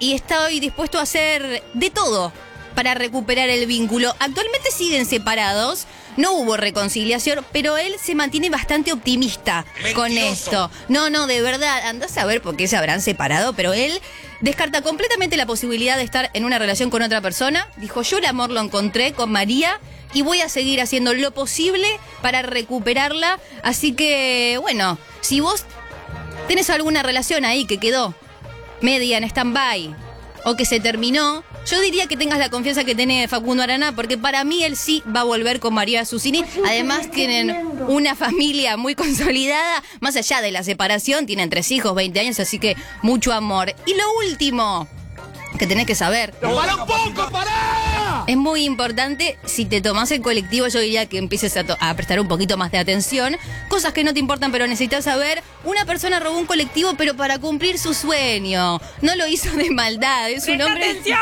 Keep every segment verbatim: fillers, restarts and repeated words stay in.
y está hoy dispuesto a hacer de todo para recuperar el vínculo. Actualmente siguen separados, no hubo reconciliación, pero él se mantiene bastante optimista con esto. No, no, de verdad, andás a ver por qué se habrán separado, pero él descarta completamente la posibilidad de estar en una relación con otra persona. Dijo, yo el amor lo encontré con María y voy a seguir haciendo lo posible para recuperarla. Así que, bueno, si vos tenés alguna relación ahí que quedó media en stand-by o que se terminó, yo diría que tengas la confianza que tiene Facundo Arana, porque para mí él sí va a volver con María Susini. Además tienen una familia muy consolidada, más allá de la separación, tienen tres hijos, veinte años, así que mucho amor. Y lo último que tenés que saber... ¡Para un poco, pará! Es muy importante, si te tomás el colectivo, yo diría que empieces a, a prestar un poquito más de atención. Cosas que no te importan, pero necesitas saber. Una persona robó un colectivo, pero para cumplir su sueño. No lo hizo de maldad, es un hombre... ¡Atención!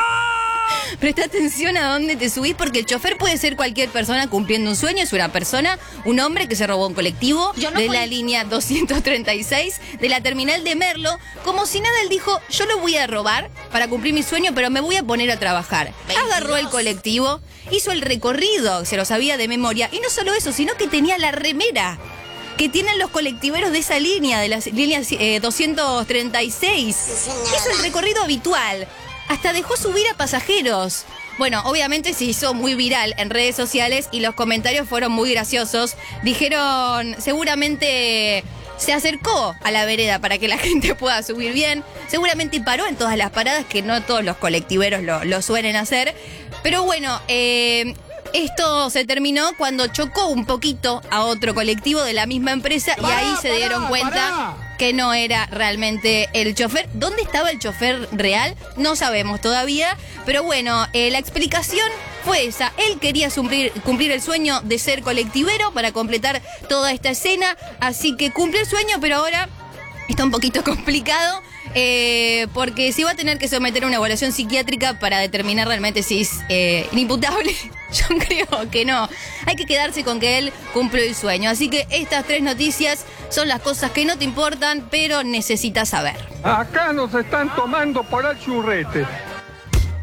Presta atención a dónde te subís, porque el chofer puede ser cualquier persona cumpliendo un sueño. Es una persona, un hombre que se robó un colectivo no de voy... la línea doscientos treinta y seis de la terminal de Merlo. Como si nada, él dijo, yo lo voy a robar para cumplir mi sueño, pero me voy a poner a trabajar. veintidós. Agarró el colectivo, hizo el recorrido, se lo sabía de memoria. Y no solo eso, sino que tenía la remera que tienen los colectiveros de esa línea, de la línea eh, doscientos treinta y seis. Hizo el recorrido habitual. Hasta dejó subir a pasajeros. Bueno, obviamente se hizo muy viral en redes sociales y los comentarios fueron muy graciosos. Dijeron, seguramente se acercó a la vereda para que la gente pueda subir bien. Seguramente paró en todas las paradas, que no todos los colectiveros lo, lo suelen hacer. Pero bueno, eh, esto se terminó cuando chocó un poquito a otro colectivo de la misma empresa y ahí se dieron cuenta que no era realmente el chofer. ¿Dónde estaba el chofer real? No sabemos todavía. Pero bueno, eh, la explicación fue esa. Él quería cumplir, cumplir el sueño de ser colectivero para completar toda esta escena. Así que cumplió el sueño, pero ahora está un poquito complicado. Eh, porque se va a tener que someter a una evaluación psiquiátrica para determinar realmente si es eh, inimputable. Yo creo que no. Hay que quedarse con que él cumplió el sueño. Así que estas tres noticias son las cosas que no te importan, pero necesitas saber. Acá nos están tomando por el churrete.